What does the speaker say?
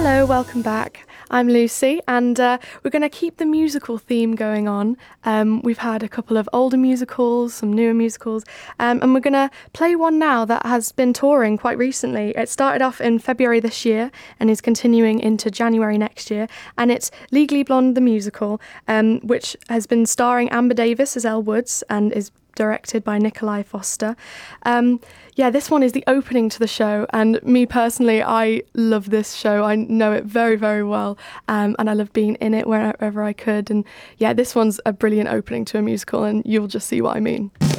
Hello, welcome back. I'm Lucy, and we're going to keep the musical theme going on. We've had a couple of older musicals, some newer musicals, and we're going to play one now that has been touring quite recently. It started off in February this year and is continuing into January next year, and it's Legally Blonde the Musical, which has been starring Amber Davis as Elle Woods and is directed by Nikolai Foster. This one is the opening to the show, and me personally, I love this show. I know it very, very well, and I love being in it wherever I could. And yeah, this one's a brilliant opening to a musical, and you'll just see what I mean.